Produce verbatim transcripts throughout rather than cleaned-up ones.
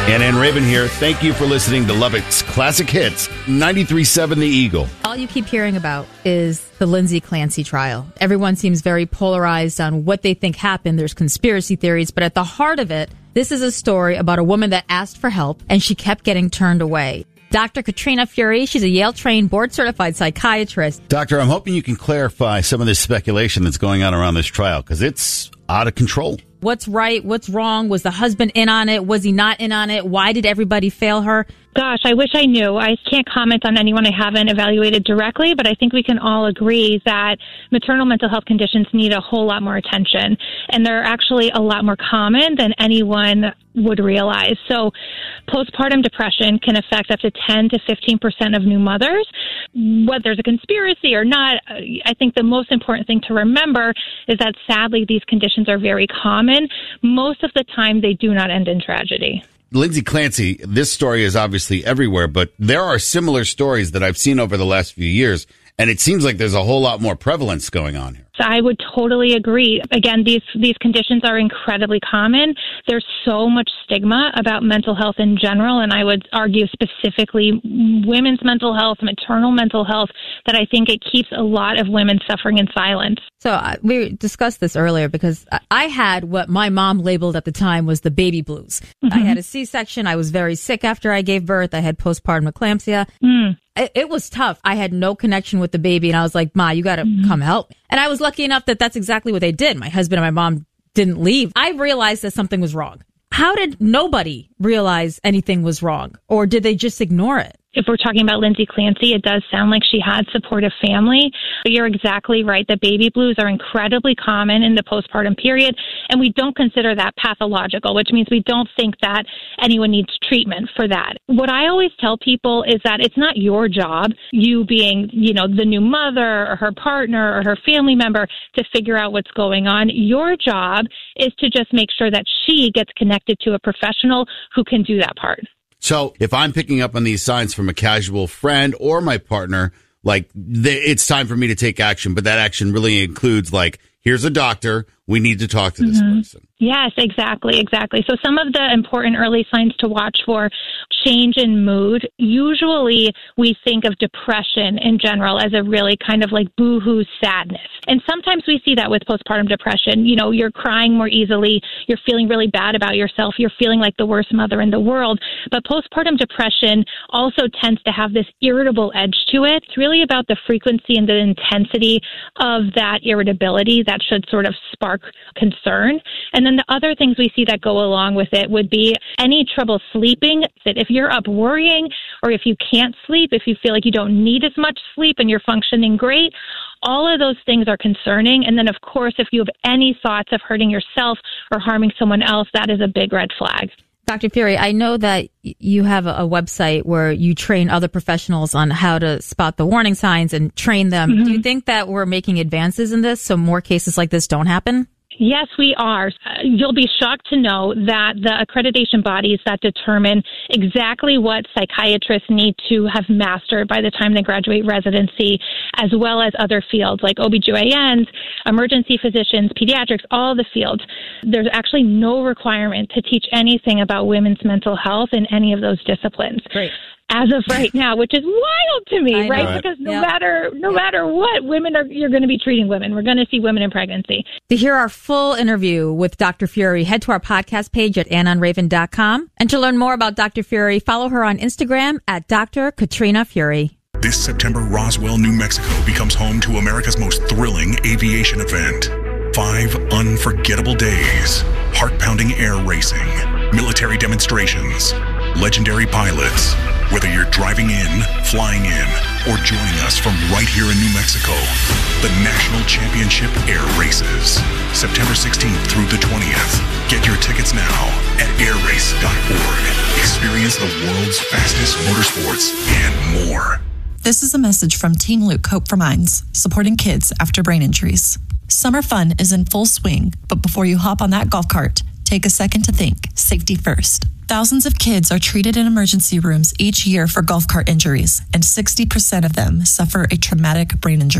Ann Ann Raven here. Thank you for listening to Lubbock's Classic Hits, ninety-three point seven The Eagle. All you keep hearing about is the Lindsay Clancy trial. Everyone seems very polarized on what they think happened. There's conspiracy theories, but at the heart of it, this is a story about a woman that asked for help and she kept getting turned away. Doctor Katrina Fury, she's a Yale-trained, board-certified psychiatrist. Doctor, I'm hoping you can clarify some of this speculation that's going on around this trial, because it's out of control. What's right? What's wrong? Was the husband in on it? Was he not in on it? Why did everybody fail her? Gosh, I wish I knew. I can't comment on anyone I haven't evaluated directly, but I think we can all agree that maternal mental health conditions need a whole lot more attention. And they're actually a lot more common than anyone would realize. So postpartum depression can affect up to ten to fifteen percent of new mothers. Whether there's a conspiracy or not, I think the most important thing to remember is that sadly these conditions are very common. Most of the time they do not end in tragedy. Lindsay Clancy, this story is obviously everywhere, but there are similar stories that I've seen over the last few years, and it seems like there's a whole lot more prevalence going on here. I would totally agree. Again, these these conditions are incredibly common. There's so much stigma about mental health in general, and I would argue specifically women's mental health, maternal mental health, that I think it keeps a lot of women suffering in silence. So uh, we discussed this earlier because I had what my mom labeled at the time was the baby blues. Mm-hmm. I had a C-section. I was very sick after I gave birth. I had postpartum eclampsia. Mm. It, it was tough. I had no connection with the baby, and I was like, Ma, you got to mm-hmm. come help. And I was lucky enough that that's exactly what they did. My husband and my mom didn't leave. I realized that something was wrong. How did nobody realize anything was wrong? Or did they just ignore it? If we're talking about Lindsay Clancy, it does sound like she had supportive family. But you're exactly right. The baby blues are incredibly common in the postpartum period, and we don't consider that pathological, which means we don't think that anyone needs treatment for that. What I always tell people is that it's not your job, you being, you know, the new mother or her partner or her family member, to figure out what's going on. Your job is to just make sure that she gets connected to a professional who can do that part. So if I'm picking up on these signs from a casual friend or my partner, like th- it's time for me to take action, but that action really includes like, here's a doctor, we need to talk to this mm-hmm. person. Yes, exactly, exactly. So some of the important early signs to watch for: change in mood. Usually we think of depression in general as a really kind of like boohoo sadness. And sometimes we see that with postpartum depression. You know, you're crying more easily, you're feeling really bad about yourself, you're feeling like the worst mother in the world. But postpartum depression also tends to have this irritable edge to it. It's really about the frequency and the intensity of that irritability that should sort of spark concern. And then the other things we see that go along with it would be any trouble sleeping. That if you're up worrying, or if you can't sleep, if you feel like you don't need as much sleep and you're functioning great, all of those things are concerning. And then, of course, if you have any thoughts of hurting yourself or harming someone else, that is a big red flag. Doctor Fury, I know that you have a website where you train other professionals on how to spot the warning signs and train them. Mm-hmm. Do you think that we're making advances in this so more cases like this don't happen? Yes, we are. Uh, you'll be shocked to know that the accreditation bodies that determine exactly what psychiatrists need to have mastered by the time they graduate residency, as well as other fields like O B G Y Ns, emergency physicians, pediatrics, all the fields, there's actually no requirement to teach anything about women's mental health in any of those disciplines. Great. As of right now, which is wild to me, right? right? Because no yep. matter no yep. matter what, women are you're going to be treating women. We're going to see women in pregnancy. To hear our full interview with Doctor Fury, head to our podcast page at ann on raven dot com. And to learn more about Doctor Fury, follow her on Instagram at Doctor Katrina Fury. This September, Roswell, New Mexico becomes home to America's most thrilling aviation event. Five unforgettable days, heart-pounding air racing, military demonstrations, legendary pilots. Whether you're driving in, flying in, or joining us from right here in New Mexico, the National Championship Air Races, September sixteenth through the twentieth. Get your tickets now at air race dot org. Experience the world's fastest motorsports and more. This is a message from Team Luke Hope for Minds, supporting kids after brain injuries. Summer fun is in full swing, but before you hop on that golf cart, take a second to think. Safety first. Thousands of kids are treated in emergency rooms each year for golf cart injuries, and sixty percent of them suffer a traumatic brain injury.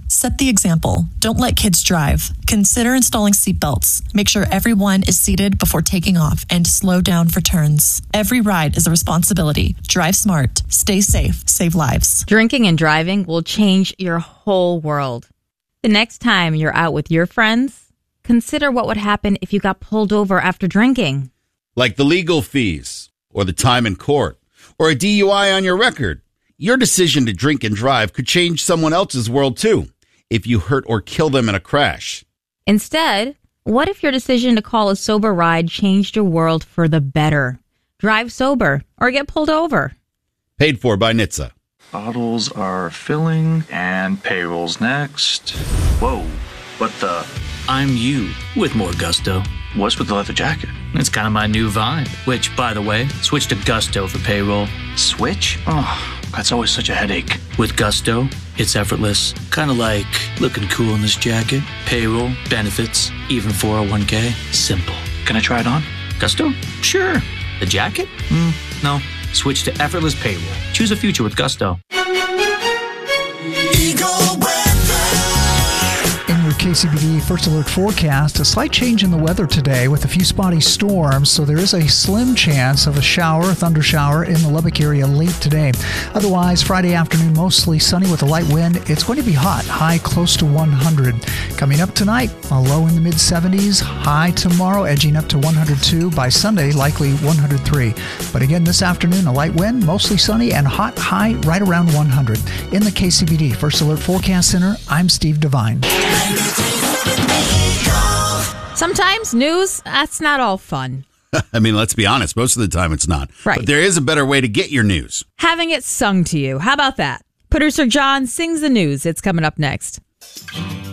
Set the example. Don't let kids drive. Consider installing seatbelts. Make sure everyone is seated before taking off and slow down for turns. Every ride is a responsibility. Drive smart. Stay safe. Save lives. Drinking and driving will change your whole world. The next time you're out with your friends, consider what would happen if you got pulled over after drinking. Like the legal fees, or the time in court, or a D U I on your record. Your decision to drink and drive could change someone else's world too, if you hurt or kill them in a crash. Instead, what if your decision to call a sober ride changed your world for the better? Drive sober or get pulled over. Paid for by N H T S A. Bottles are filling and payroll's next. Whoa, what the? I'm you with more gusto. What's with the leather jacket? It's kind of my new vibe, which, by the way, switch to Gusto for payroll. Switch? Oh, that's always such a headache. With Gusto, it's effortless. Kind of like looking cool in this jacket, payroll, benefits, even four oh one k. Simple. Can I try it on? Gusto? Sure. The jacket? Mm, no. Switch to effortless payroll. Choose a future with Gusto. In your K C B D First Alert forecast, a slight change in the weather today with a few spotty storms, so there is a slim chance of a shower, thunder shower in the Lubbock area late today. Otherwise, Friday afternoon, mostly sunny with a light wind. It's going to be hot, high close to one hundred. Coming up tonight, a low in the mid seventies, high tomorrow edging up to one hundred two. By Sunday, likely one hundred three. But again, this afternoon, a light wind, mostly sunny, and hot, high right around one hundred. In the K C B D First Alert Forecast Center, I'm Steve Devine. Sometimes news, that's not all fun. I mean, let's be honest. Most of the time it's not. Right. But there is a better way to get your news. Having it sung to you. How about that? Producer John sings the news. It's coming up next.